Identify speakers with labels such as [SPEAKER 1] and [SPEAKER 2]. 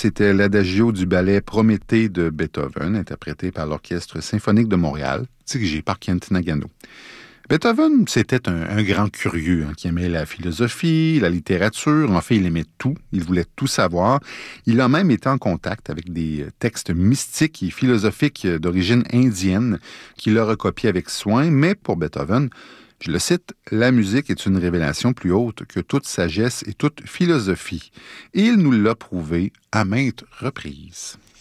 [SPEAKER 1] c'était l'adagio du ballet Prométhée de Beethoven, interprété par l'Orchestre symphonique de Montréal, dirigé par Kent Nagano. Beethoven, c'était un grand curieux qui aimait la philosophie, la littérature. En fait, il aimait tout. Il voulait tout savoir. Il a même été en contact avec des textes mystiques et philosophiques d'origine indienne qu'il a recopiés avec soin. Mais pour Beethoven, je le cite, « La musique est une révélation plus haute que toute sagesse et toute philosophie. » Et il nous l'a prouvé à maintes reprises.